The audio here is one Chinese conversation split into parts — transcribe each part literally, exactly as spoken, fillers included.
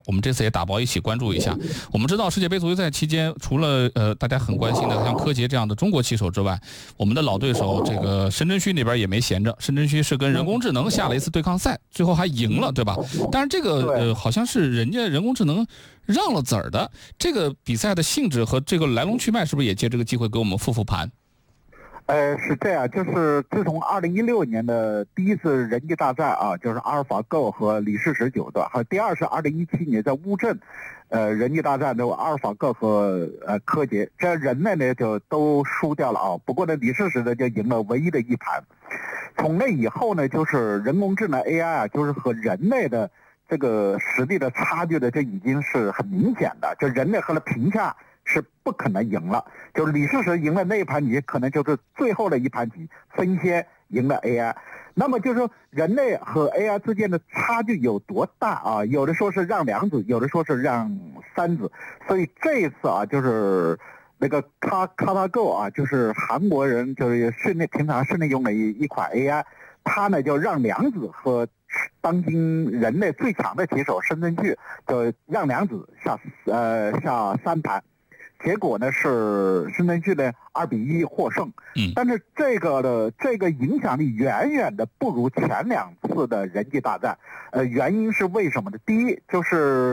我们这次也打包一起关注一下。我们知道世界杯足球赛期间，除了呃大家很关心的像柯洁这样的中国棋手之外，我们的老对手这个申真谞那边也没闲着。申真谞是跟人工智能下了一次对抗赛，最后还赢了，对吧？但是这个呃好像是人家人工智能让了子儿的。这个比赛的性质和这个来龙去脉，是不是也借这个机会给我们复复盘？ 呃，是这样，就是自从二零一六年的第一次人机大战啊，就是阿尔法 Go 和李世石九段，还有第二是二零一七年在乌镇，呃，人机大战的阿尔法 Go 和呃柯洁，这人类呢就都输掉了啊。不过呢，李世石呢就赢了唯一的一盘。从那以后呢，就是人工智能 A I 啊，就是和人类的这个实力的差距呢，就已经是很明显的，就人类和了评价。是不可能赢了，就是李世石赢了那一盘棋，可能就是最后的一盘棋分先赢了 A I。那么就是说，人类和 A I 之间的差距有多大啊？有的说是让两子，有的说是让三子。所以这一次啊，就是那个卡卡塔 Go 啊，就是韩国人就是训练平常训练用的一一款 A I， 它呢就让两子和当今人类最强的棋手申真谞就让两子下呃下三盘。结果呢是申真谞呢二比一获胜， 嗯， 但是这个的这个影响力远远的不如前两次的人机大战，呃，原因是为什么呢？第一就是，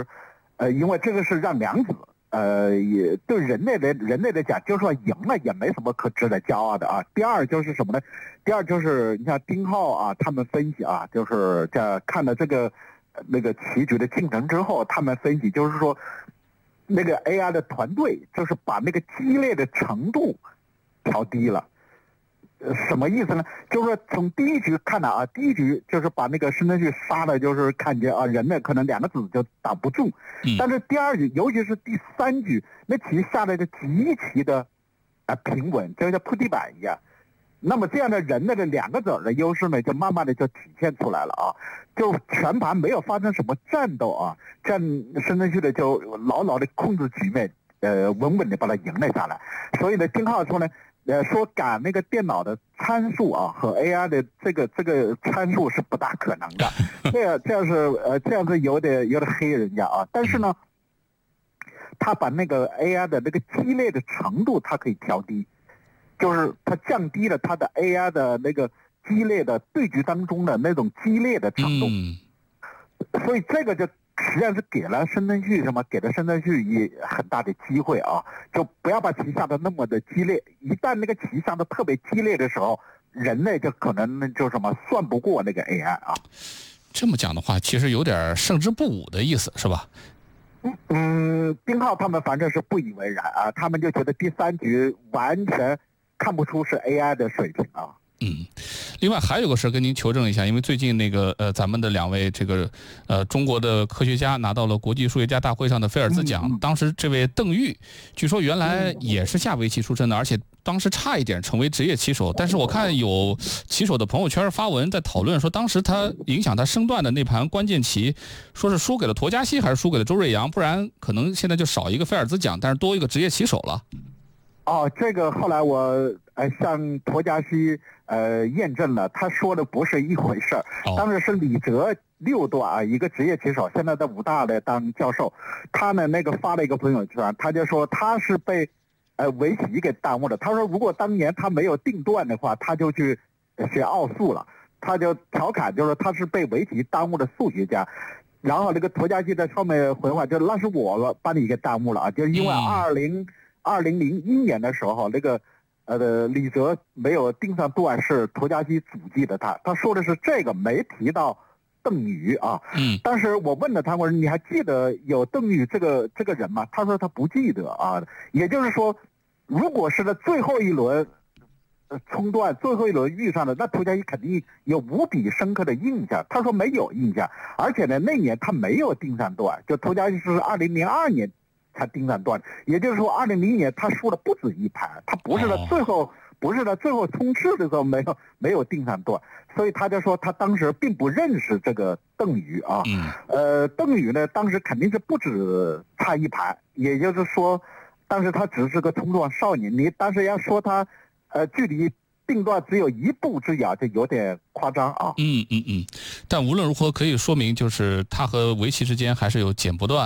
呃，因为这个是让两子，呃，也对人类的人类来讲，就说赢了也没什么可值得骄傲的啊。第二就是什么呢？第二就是你像丁浩啊，他们分析啊，就是在看了这个那个棋局的进程之后，他们分析就是说。那个 A I 的团队就是把那个激烈的程度调低了，呃，什么意思呢？就是说从第一局看的啊，第一局就是把那个申真谞杀的，就是感觉啊，人类可能两个子就打不住。但是第二局，尤其是第三局，那棋下来的极其的啊平稳，就像铺地板一样。那么这样的人类的两个子的优势呢，就慢慢的就体现出来了啊，就全盘没有发生什么战斗啊，这样申真谞的就牢牢的控制局面，呃，稳稳的把它赢了下来。所以呢，丁浩说呢，呃，说赶那个电脑的参数啊和 A I 的这个这个参数是不大可能的，这样这样是呃这样是有点有点黑人家啊，但是呢，他把那个 A I 的那个激烈的程度，它可以调低。就是它降低了它的 A I 的那个激烈的对局当中的那种激烈的程度， 嗯、 所以这个就实际上是给了申真谞什么，给了申真谞也很大的机会啊，就不要把棋下的那么的激烈，一旦那个棋下的特别激烈的时候，人类就可能就什么算不过那个 A I 啊。 这么讲的话，其实有点胜之不武的意思，是吧？ 嗯，丁浩他们反正是不以为然啊，他们就觉得第三局完全。看不出是 A I 的水平啊。 嗯，另外还有个事跟您求证一下，因为最近那个呃，咱们的两位这个呃中国的科学家拿到了国际数学家大会上的菲尔兹奖。嗯嗯、当时这位邓玉，据说原来也是下围棋出身的，而且当时差一点成为职业棋手。但是我看有棋手的朋友圈发文在讨论说，当时他影响他升段的那盘关键棋，说是输给了陀嘉西还是输给了周瑞阳，不然可能现在就少一个菲尔兹奖，但是多一个职业棋手了。 哦，这个后来我呃向陀嘉西呃验证了，他说的不是一回事儿。 哦、 当时是李哲六段啊，一个职业棋手，现在在武大的当教授，他呢那个发了一个朋友圈，他就说他是被呃围棋给耽误了。他说如果当年他没有定段的话，他就去学奥数了。他就调侃就是他是被围棋耽误的数学家。然后那个陀嘉西在上面回话，就那是我把你给耽误了啊，就是因为二零。二零零一年的时候，那个呃李哲没有定上段，是陀嘉西阻击的他。他说的是这个，没提到邓禹啊。 嗯。 当时我问了他，我说你还记得有邓禹这个这个人吗？他说他不记得啊。也就是说，如果是在最后一轮呃冲段，最后一轮遇上了，那陀嘉西肯定有无比深刻的印象。他说没有印象，而且呢那年他没有定上段，就陀嘉西是二零零二年。他定上段，也就是说，二零零一年他输了不止一盘，他不是在最后，哦、不是在最后冲刺的时候没有没有定上段，所以他就说他当时并不认识这个邓禹啊。 嗯、 呃，邓禹呢，当时肯定是不止差一盘，也就是说，当时他只是个冲撞少年，你当时要说他，呃，距离定段只有一步之遥，就有点夸张啊。 嗯嗯嗯，但无论如何可以说明，就是他和围棋之间还是有剪不断。